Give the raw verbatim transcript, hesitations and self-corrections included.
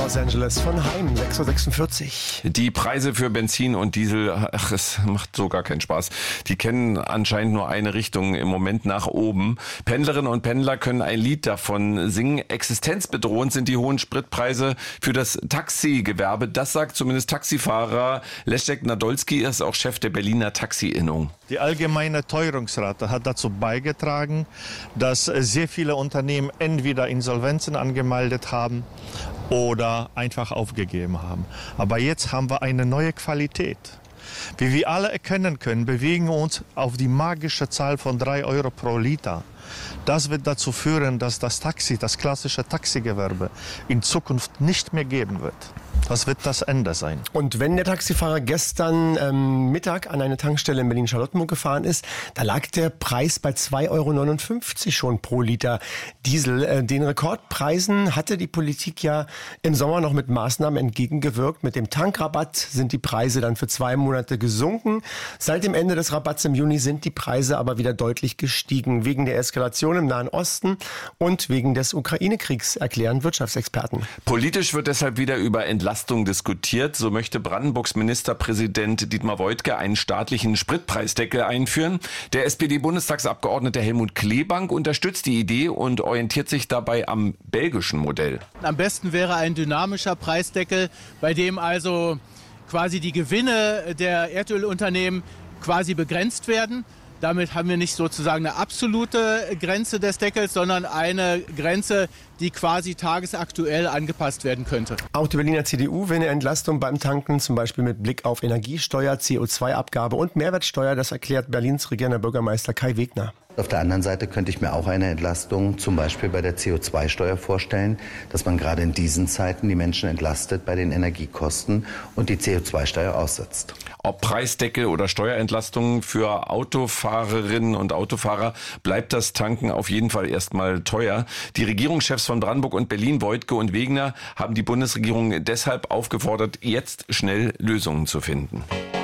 Los Angeles von Heim, sechs Uhr sechsundvierzig. Die Preise für Benzin und Diesel, ach, es macht so gar keinen Spaß. Die kennen anscheinend nur eine Richtung, im Moment nach oben. Pendlerinnen und Pendler können ein Lied davon singen. Existenzbedrohend sind die hohen Spritpreise für das Taxigewerbe. Das sagt zumindest Taxifahrer Leszek Nadolski, ist auch Chef der Berliner Taxi-Innung. Die allgemeine Teuerungsrate hat dazu beigetragen, dass sehr viele Unternehmen entweder Insolvenzen angemeldet haben oder einfach aufgegeben haben. Aber jetzt haben wir eine neue Qualität. Wie wir alle erkennen können, bewegen wir uns auf die magische Zahl von drei Euro pro Liter. Das wird dazu führen, dass das Taxi, das klassische Taxigewerbe, in Zukunft nicht mehr geben wird. Das wird das Ende sein. Und wenn der Taxifahrer gestern ähm, Mittag an eine Tankstelle in Berlin-Charlottenburg gefahren ist, da lag der Preis bei zwei Euro neunundfünfzig schon pro Liter Diesel. Äh, den Rekordpreisen hatte die Politik ja im Sommer noch mit Maßnahmen entgegengewirkt. Mit dem Tankrabatt sind die Preise dann für zwei Monate gesunken. Seit dem Ende des Rabatts im Juni sind die Preise aber wieder deutlich gestiegen. Wegen der Eskalation im Nahen Osten und wegen des Ukraine-Kriegs, erklären Wirtschaftsexperten. Politisch wird deshalb wieder über Entlastung diskutiert. So möchte Brandenburgs Ministerpräsident Dietmar Woidke einen staatlichen Spritpreisdeckel einführen. Der S P D-Bundestagsabgeordnete Helmut Kleebank unterstützt die Idee und orientiert sich dabei am belgischen Modell. Am besten wäre ein dynamischer Preisdeckel, bei dem also quasi die Gewinne der Erdölunternehmen quasi begrenzt werden. Damit haben wir nicht sozusagen eine absolute Grenze des Deckels, sondern eine Grenze, die quasi tagesaktuell angepasst werden könnte. Auch die Berliner C D U will eine Entlastung beim Tanken, zum Beispiel mit Blick auf Energiesteuer, C O zwei Abgabe und Mehrwertsteuer. Das erklärt Berlins regierender Bürgermeister Kai Wegner. Auf der anderen Seite könnte ich mir auch eine Entlastung zum Beispiel bei der C O zwei Steuer vorstellen, dass man gerade in diesen Zeiten die Menschen entlastet bei den Energiekosten und die C O zwei Steuer aussetzt. Ob Preisdeckel oder Steuerentlastungen für Autofahrerinnen und Autofahrer, bleibt das Tanken auf jeden Fall erstmal teuer. Die Regierungschefs von Brandenburg und Berlin, Woidke und Wegner, haben die Bundesregierung deshalb aufgefordert, jetzt schnell Lösungen zu finden.